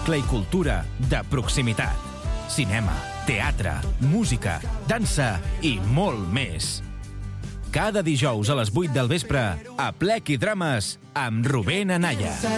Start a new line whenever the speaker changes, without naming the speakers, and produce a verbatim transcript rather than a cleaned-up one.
espectacle i cultura de proximitat. Cinema, teatre, música, dansa i molt més. Cada dijous a les vuit del vespre, a Plec i Drames, amb Rubén Anaya.